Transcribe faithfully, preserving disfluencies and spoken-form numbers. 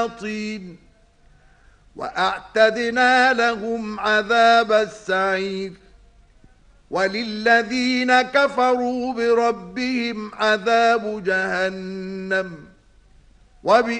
الشياطين وأعتدنا لهم عذاب السعير وللذين كفروا بربهم عذاب جهنم وبئس